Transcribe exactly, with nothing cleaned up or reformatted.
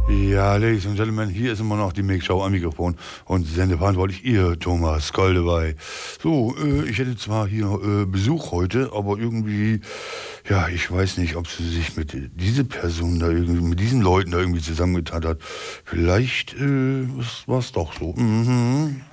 Ja, Ladies and Gentlemen, hier ist immer noch die Make Show am Mikrofon und sendeverantwortlich ihr, Thomas Goldewey. So, äh, ich hätte zwar hier äh, Besuch heute, aber irgendwie, ja, ich weiß nicht, ob sie sich mit äh, diese Person da irgendwie, mit diesen Leuten da irgendwie zusammengetan hat. Vielleicht äh, war es doch so. Mhm.